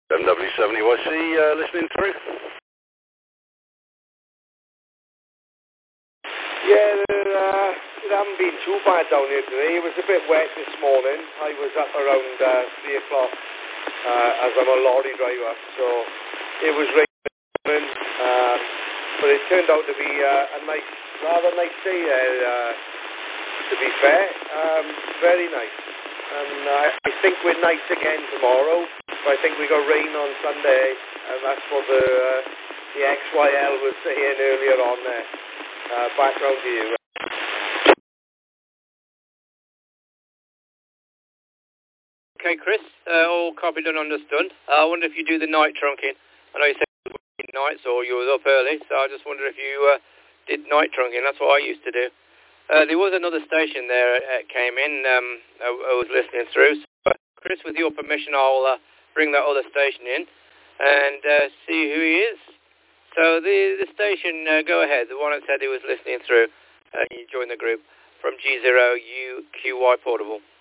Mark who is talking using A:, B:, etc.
A: MW70YC, listening through.
B: Yeah, it hasn't been too bad down here today. It was a bit wet this morning. I was up around 3 o'clock as I'm a lorry driver, so it was raining, but it turned out to be a rather nice day there, to be fair. Very nice. And I think we're nice again tomorrow. But I think we got rain on Sunday, and that's what the XYL was saying earlier on there. Background to you.
C: Okay, Chris, all copied and understood. I wonder if you do the night trunking. I know you said you were working nights or you was up early, so I just wonder if you did night trunking. That's what I used to do. There was another station there came in. I was listening through. So, Chris, with your permission, I'll bring that other station in and see who he is. So the station, go ahead, the one that said he was listening through, you joined the group from G0UQY Portable.